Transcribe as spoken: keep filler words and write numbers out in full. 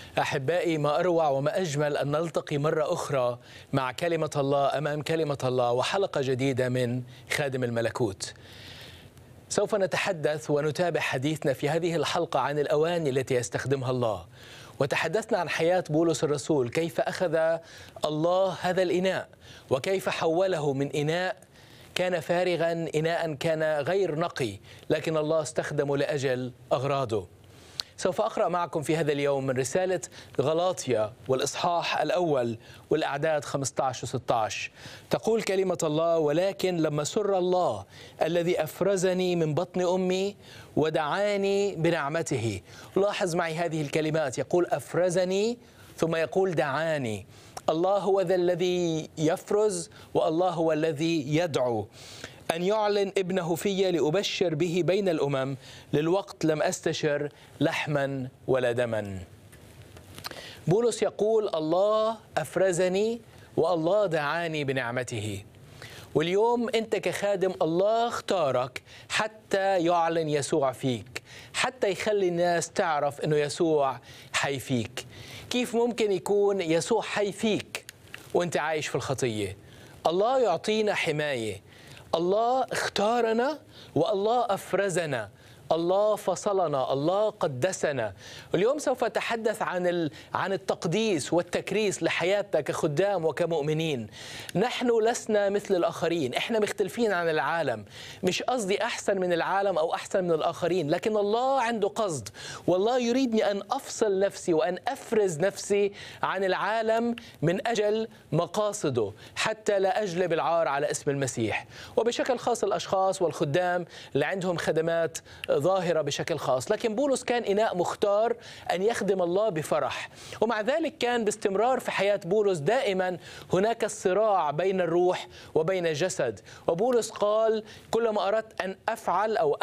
أحبائي، ما أروع وما أجمل أن نلتقي مرة أخرى مع كلمة الله أمام كلمة الله وحلقة جديدة من خادم الملكوت. سوف نتحدث ونتابع حديثنا في هذه الحلقة عن الأواني التي يستخدمها الله، وتحدثنا عن حياة بولس الرسول، كيف أخذ الله هذا الإناء وكيف حوله من إناء كان فارغا، إناء كان غير نقي، لكن الله استخدمه لأجل أغراضه. سوف أقرأ معكم في هذا اليوم من رسالة غلاطيا والإصحاح الأول والأعداد خمسة عشر و ستة عشر. تقول كلمة الله: ولكن لما سر الله الذي أفرزني من بطن أمي ودعاني بنعمته. لاحظ معي هذه الكلمات، يقول أفرزني ثم يقول دعاني. الله هو ذا الذي يفرز، والله هو الذي يدعو. أن يعلن ابنه في لأبشر به بين الأمم، للوقت لم أستشر لحما ولا دما. بولس يقول الله أفرزني والله دعاني بنعمته. واليوم أنت كخادم الله اختارك حتى يعلن يسوع فيك، حتى يخلي الناس تعرف أنه يسوع حي فيك. كيف ممكن يكون يسوع حي فيك وأنت عايش في الخطية؟ الله يعطينا حماية، الله اختارنا والله أفرزنا، الله فصلنا، الله قدسنا. اليوم سوف أتحدث عن عن التقديس والتكريس لحياتنا كخدام وكمؤمنين. نحن لسنا مثل الآخرين، إحنا مختلفين عن العالم. مش قصدي أحسن من العالم أو أحسن من الآخرين، لكن الله عنده قصد، والله يريدني أن أفصل نفسي وأن أفرز نفسي عن العالم من أجل مقاصده، حتى لا أجلب العار على اسم المسيح. وبشكل خاص الأشخاص والخدام اللي عندهم خدمات ظاهرة بشكل خاص. لكن بولس كان إناء مختار أن يخدم الله بفرح، ومع ذلك كان باستمرار في حياة بولس دائما هناك الصراع بين الروح وبين الجسد. وبولس قال: كلما أردت أن أفعل أو